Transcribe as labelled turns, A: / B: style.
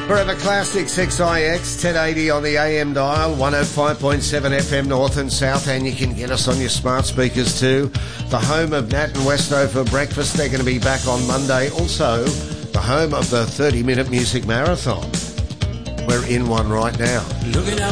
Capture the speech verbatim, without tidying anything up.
A: Forever Classics X I X, ten eighty on the A M dial, one oh five point seven F M north and south, and you can get us on your smart speakers too. The home of Nat and Westo for breakfast. They're going to be back on Monday. Also, the home of the thirty-minute music marathon. We're in one right now.
B: Looking out